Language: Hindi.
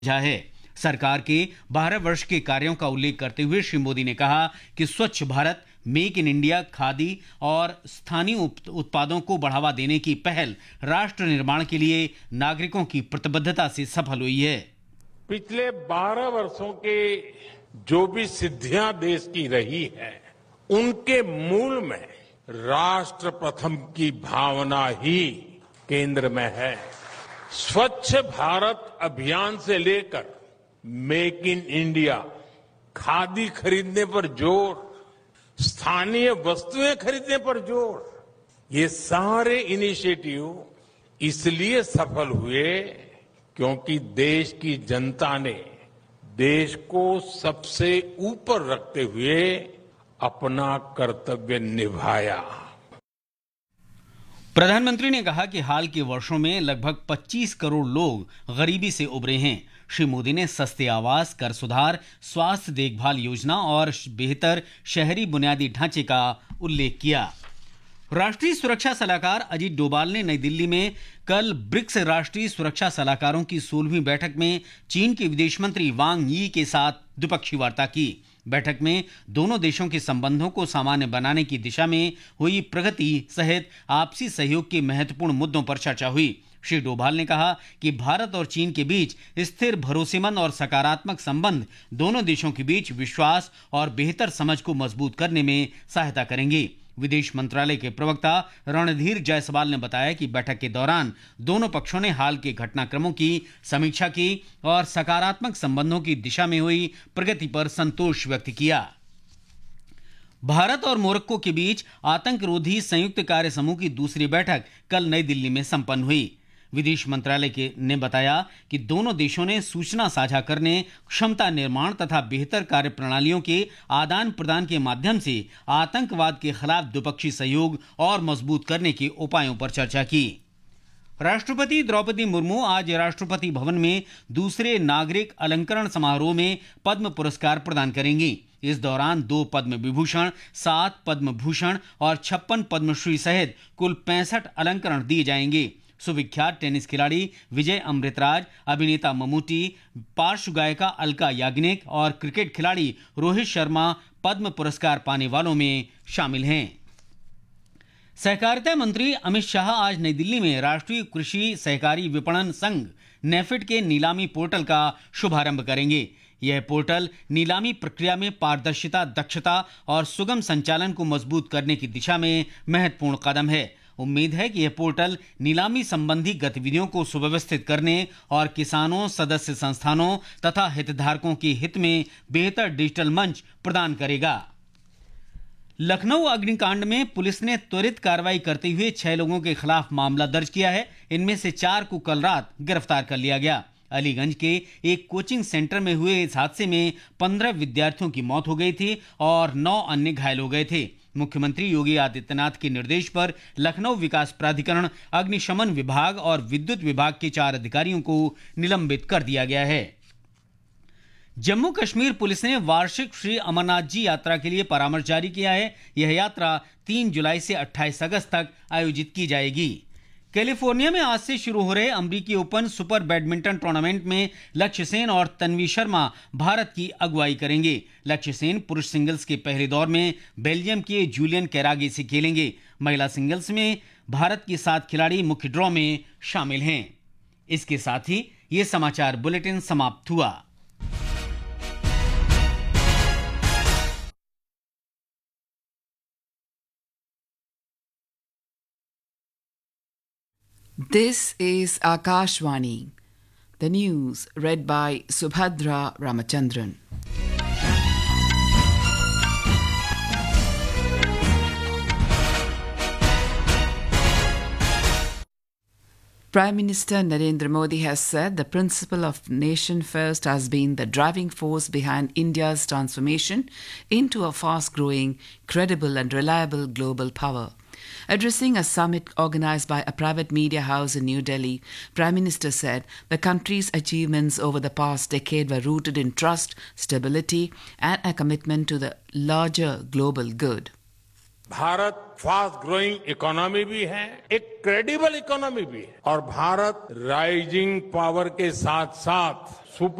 भेजा है। सरकार के 12 वर्ष के कार्यों का उल्लेख करते हुए श्री मोदी ने कहा कि स्वच्छ Bharat, make in India, khadi और स्थानीय उत्पादों को बढ़ावा देने की पहल राष्ट्र निर्माण के लिए नागरिकों की प्रतिबद्धता से सफल हुई है। पिछले 12 वर्षों के जो भी सिद्धियां देश की रही है, उनके मूल में राष्ट्र प्रथम की भावना ही केंद्र में है। स्वच्छ भारत अभियान से लेकर मेक इन इंडिया, खादी खरीदने पर जोर, स्थानीय वस्तुएं खरीदने पर जोर, ये सारे इनिशिएटिव इसलिए सफल हुए क्योंकि देश की जनता ने देश को सबसे ऊपर रखते हुए अपना कर्तव्य निभाया। प्रधानमंत्री ने कहा कि हाल के वर्षों में लगभग 25 करोड़ लोग गरीबी से उबरे हैं। श्री मोदी ने सस्ते आवास, कर सुधार, स्वास्थ्य देखभाल योजना और बेहतर शहरी बुनियादी ढांचे का उल्लेख किया। राष्ट्रीय सुरक्षा सलाहकार अजीत डोभाल ने नई दिल्ली में कल ब्रिक्स राष्ट्रीय सुरक्षा सलाहकारों की 16वीं बैठक में चीन के विदेश मंत्री वांग यी के साथ द्विपक्षीय वार्ता की। बैठक में दोनों देशों के संबंधों को सामान्य बनाने की दिशा में हुई प्रगति सहित आपसी सहयोग के महत्वपूर्ण मुद्दों पर चर्चा हुई। श्री डोभाल ने कहा कि भारत और चीन के बीच स्थिर, भरोसेमंद और सकारात्मक संबंध दोनों देशों के बीच विश्वास और बेहतर समझ को मजबूत करने में सहायता करेंगे। विदेश मंत्रालय के प्रवक्ता रणधीर जायसवाल ने बताया कि बैठक के दौरान दोनों पक्षों ने हाल के घटनाक्रमों की समीक्षा की और सकारात्मक संबंधों की दिशा में हुई प्रगति पर संतोष व्यक्त किया। भारत और मोरक्को के बीच आतंकरोधी संयुक्त कार्य समूह की दूसरी बैठक कल नई दिल्ली में संपन्न हुई। विदेश मंत्रालय ने बताया कि दोनों देशों ने सूचना साझा करने, क्षमता निर्माण तथा बेहतर कार्य प्रणालियों के आदान प्रदान के माध्यम से आतंकवाद के खिलाफ द्विपक्षीय सहयोग और मजबूत करने के उपायों पर चर्चा की। राष्ट्रपति द्रौपदी मुर्मू आज राष्ट्रपति भवन में दूसरे नागरिक अलंकरण समारोह में पद्म पुरस्कार प्रदान करेंगी। इस दौरान 2 पद्म विभूषण, 7 पद्म भूषण और 56 पद्मश्री सहित कुल 65 अलंकरण दिए जाएंगे। सुविख्यात टेनिस खिलाड़ी विजय अमृतराज, अभिनेता ममूटी, पार्श्व गायिका अलका याग्निक और क्रिकेट खिलाड़ी रोहित शर्मा पद्म पुरस्कार पाने वालों में शामिल हैं। सहकारिता मंत्री अमित शाह आज नई दिल्ली में राष्ट्रीय कृषि सहकारी विपणन संघ नेफेड के नीलामी पोर्टल का शुभारंभ करेंगे। यह पोर्टल नीलामी प्रक्रिया में पारदर्शिता, दक्षता और सुगम संचालन को मजबूत करने की दिशा में महत्वपूर्ण कदम है। उम्मीद है कि यह पोर्टल नीलामी संबंधी गतिविधियों को सुव्यवस्थित करने और किसानों, सदस्य संस्थानों तथा हितधारकों के हित में बेहतर डिजिटल मंच प्रदान करेगा। लखनऊ अग्निकांड में पुलिस ने त्वरित कार्रवाई करते हुए 6 लोगों के खिलाफ मामला दर्ज किया है। इनमें से 4 को कल रात गिरफ्तार कर लिया गया। अलीगंज के एक कोचिंग सेंटर में हुए इस हादसे में 15 विद्यार्थियों की मौत हो गई थी और 9 अन्य घायल हो गए थे। मुख्यमंत्री योगी आदित्यनाथ के निर्देश पर लखनऊ विकास प्राधिकरण, अग्निशमन विभाग और विद्युत विभाग के 4 अधिकारियों को निलंबित कर दिया गया है। जम्मू कश्मीर पुलिस ने वार्षिक श्री अमरनाथ जी यात्रा के लिए परामर्श जारी किया है। यह यात्रा 3 जुलाई से 28 अगस्त तक आयोजित की जाएगी। कैलिफोर्निया में आज से शुरू हो रहे अमेरिकी ओपन सुपर बैडमिंटन टूर्नामेंट में लक्ष्य सेन और तन्वी शर्मा भारत की अगुवाई करेंगे। लक्ष्य सेन पुरुष सिंगल्स के पहले दौर में बेल्जियम के जूलियन कैरागे से खेलेंगे। महिला सिंगल्स में भारत के 7 खिलाड़ी मुख्य ड्रॉ में शामिल हैं। इसके साथ ही ये समाचार बुलेटिन समाप्त हुआ। This is Akashvani. The news read by Subhadra Ramachandran. Prime Minister Narendra Modi has said the principle of nation first has been the driving force behind India's transformation into a fast-growing, credible and reliable global power. Addressing a summit organized by a private media house in New Delhi, Prime Minister said the country's achievements over the past decade were rooted in trust, stability, and a commitment to the larger global good. Bharat fast growing economy भी है, एक क्रेडिबल इकोनॉमी भी है और भारत राइजिंग पावर के साथ साथ सुपर